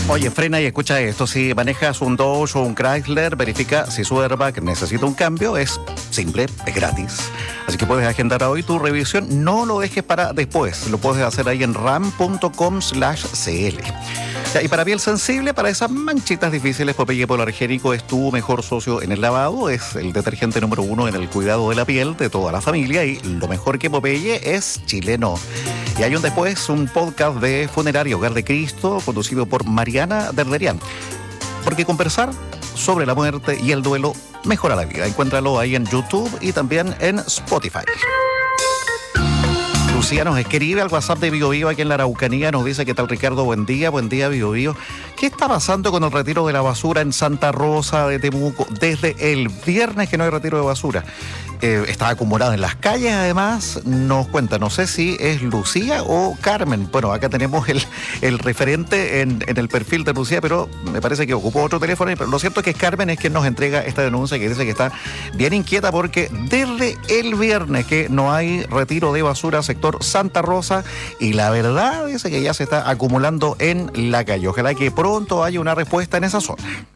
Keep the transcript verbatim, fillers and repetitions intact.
Oye, frena y escucha esto. Si manejas un Dodge o un Chrysler, verifica si su airbag necesita un cambio. Es simple, es gratis. Así que puedes agendar hoy tu revisión. No lo dejes para después. Lo puedes hacer ahí en ram punto com slash cl. Ya, y para piel sensible, para esas manchitas difíciles, Popeye Polar Higiénico es tu mejor socio en el lavado. Es el detergente número uno en el cuidado de la piel de toda la familia. Y lo mejor que Popeye es chileno. Y hay un después, un podcast de Funerario Hogar de Cristo, conducido por Mariana Derderian. Porque conversar sobre la muerte y el duelo mejora la vida. Encuéntralo ahí en YouTube y también en Spotify. Lucía nos escribe al WhatsApp de Bio Bio aquí en la Araucanía. Nos dice: ¿qué tal, Ricardo? Buen día, buen día, Bio Bio. ¿Qué está pasando con el retiro de la basura en Santa Rosa de Temuco? Desde el viernes que no hay retiro de basura. Eh, está acumulado en las calles, además. Nos cuenta, no sé si es Lucía o Carmen. Bueno, acá tenemos el, el referente en, en el perfil de Lucía, pero me parece que ocupó otro teléfono. Pero lo cierto es que es Carmen es quien nos entrega esta denuncia, que dice que está bien inquieta porque desde el viernes que no hay retiro de basura sector Santa Rosa, y la verdad dice que ya se está acumulando en la calle. Ojalá que pronto haya una respuesta en esa zona.